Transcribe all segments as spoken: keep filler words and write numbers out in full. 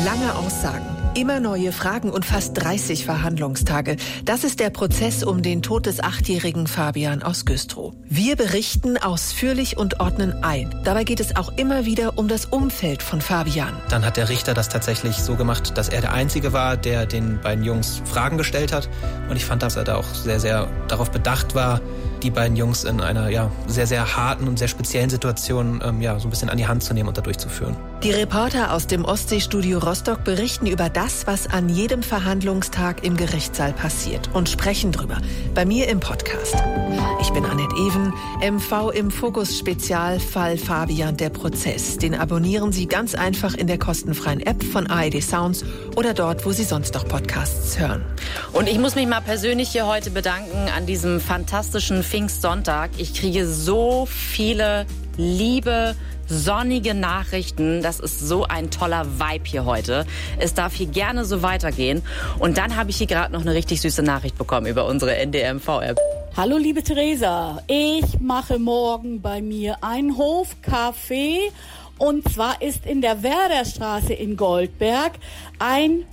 Lange Aussagen, immer neue Fragen und fast dreißig Verhandlungstage. Das ist der Prozess um den Tod des achtjährigen Fabian aus Güstrow. Wir berichten ausführlich und ordnen ein. Dabei geht es auch immer wieder um das Umfeld von Fabian. Dann hat der Richter das tatsächlich so gemacht, dass er der Einzige war, der den beiden Jungs Fragen gestellt hat. Und ich fand, dass er da auch sehr, sehr darauf bedacht war, die beiden Jungs in einer ja, sehr, sehr harten und sehr speziellen Situation ähm, ja, so ein bisschen an die Hand zu nehmen und da durchzuführen. Die Reporter aus dem Ostseestudio Rostock berichten über das, was an jedem Verhandlungstag im Gerichtssaal passiert und sprechen drüber. Bei mir im Podcast. Ich bin Annette Even, M V im Fokus Spezial Fall Fabian der Prozess. Den abonnieren Sie ganz einfach in der kostenfreien App von A R D Sounds oder dort, wo Sie sonst noch Podcasts hören. Und ich muss mich mal persönlich hier heute bedanken an diesem fantastischen Pfingstsonntag. Ich kriege so viele liebe, sonnige Nachrichten. Das ist so ein toller Vibe hier heute. Es darf hier gerne so weitergehen. Und dann habe ich hier gerade noch eine richtig süße Nachricht bekommen über unsere N D R M V-App. Hallo liebe Theresa, ich mache morgen bei mir ein Hofcafé. Und zwar ist in der Werderstraße in Goldberg ein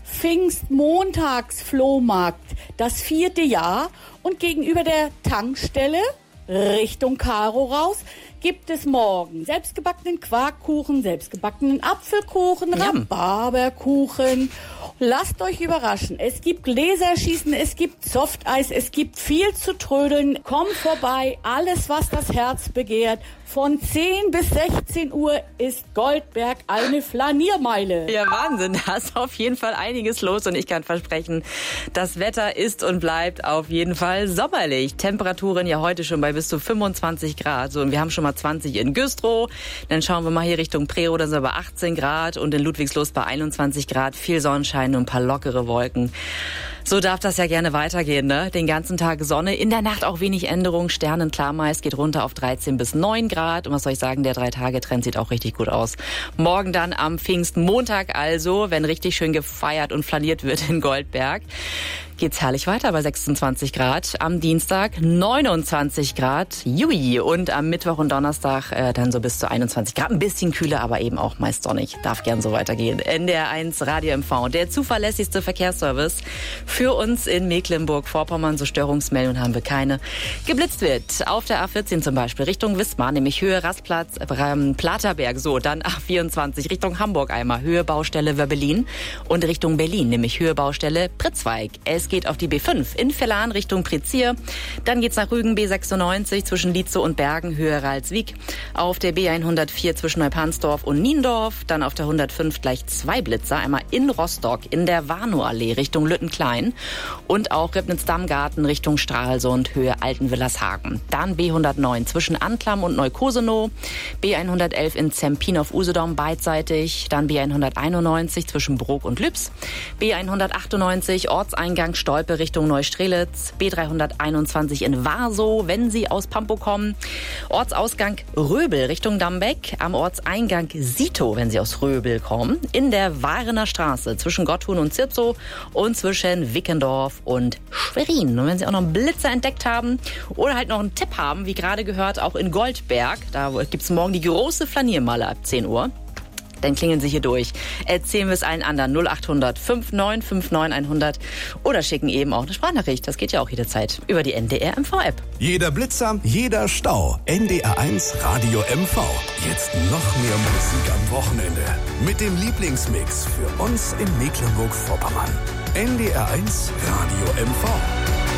Pfingstmontagsflohmarkt, das vierte Jahr. Und gegenüber der Tankstelle Richtung Karo raus gibt es morgen selbstgebackenen Quarkkuchen, selbstgebackenen Apfelkuchen, Yum. Rhabarberkuchen. Lasst euch überraschen. Es gibt Gläserschießen, es gibt Softeis, es gibt viel zu trödeln. Kommt vorbei, alles was das Herz begehrt. Von zehn bis sechzehn Uhr ist Goldberg eine Flaniermeile. Ja, Wahnsinn, da ist auf jeden Fall einiges los und ich kann versprechen, das Wetter ist und bleibt auf jeden Fall sommerlich. Temperaturen ja heute schon bei bis zu fünfundzwanzig Grad. So, und wir haben schon mal zwanzig in Güstrow. Dann schauen wir mal hier Richtung Prerow, da sind wir bei achtzehn Grad und in Ludwigslust bei einundzwanzig Grad. Viel Sonnenschein und ein paar lockere Wolken. So darf das ja gerne weitergehen, ne? Den ganzen Tag Sonne, in der Nacht auch wenig Änderung. Sternenklar meist geht runter auf dreizehn bis neun Grad. Und was soll ich sagen, der Drei-Tage-Trend sieht auch richtig gut aus. Morgen dann am Pfingstmontag also, wenn richtig schön gefeiert und flaniert wird in Goldberg, geht's herrlich weiter bei sechsundzwanzig Grad. Am Dienstag neunundzwanzig Grad. Jui. Und am Mittwoch und Donnerstag äh, dann so bis zu einundzwanzig Grad. Ein bisschen kühler, aber eben auch meist sonnig. Darf gern so weitergehen. N D R eins Radio M V. Der zuverlässigste Verkehrsservice für uns in Mecklenburg-Vorpommern. So Störungsmeldungen haben wir keine. Geblitzt wird auf der A vierzehn zum Beispiel Richtung Wismar, nämlich Höhe Rastplatz, äh, Platerberg. So, dann A vierundzwanzig Richtung Hamburg einmal. Höhe Baustelle Wöbbelin. Und Richtung Berlin, nämlich Höhe Baustelle Pritzweig. Es geht auf die B fünf in Vellan Richtung Prizier. Dann geht's nach Rügen B sechsundneunzig zwischen Lietzow und Bergen, Höhe Ralswiek. Auf der B hundertvier zwischen Neupansdorf und Niendorf. Dann auf der hundertfünf gleich zwei Blitzer. Einmal in Rostock in der Warnow-Allee Richtung Lüttenklein. Und auch Ribnitz-Dammgarten Richtung Stralsund, Höhe Altenwillershagen. Dann B hundertneun zwischen Anklam und Neukosenow. B hundertelf in Zempin auf Usedom beidseitig. Dann B hunderteinundneunzig zwischen Brok und Lübs. B hundertachtundneunzig Ortseingang Stolpe Richtung Neustrelitz, B dreihunderteinundzwanzig in Warsow, wenn Sie aus Pampo kommen. Ortsausgang Röbel Richtung Dambeck, am Ortseingang Sito, wenn Sie aus Röbel kommen. In der Warener Straße zwischen Gotthun und Zirzow und zwischen Wickendorf und Schwerin. Und wenn Sie auch noch einen Blitzer entdeckt haben oder halt noch einen Tipp haben, wie gerade gehört, auch in Goldberg, da gibt es morgen die große Flaniermeile ab zehn Uhr. Dann klingeln Sie hier durch. Erzählen wir es allen anderen. null achthundert neunundfünfzig neunundfünfzig hundert oder schicken eben auch eine Sprachnachricht. Das geht ja auch jederzeit über die N D R M V-App. Jeder Blitzer, jeder Stau. N D R eins Radio M V. Jetzt noch mehr Musik am Wochenende. Mit dem Lieblingsmix für uns in Mecklenburg-Vorpommern. N D R eins Radio M V.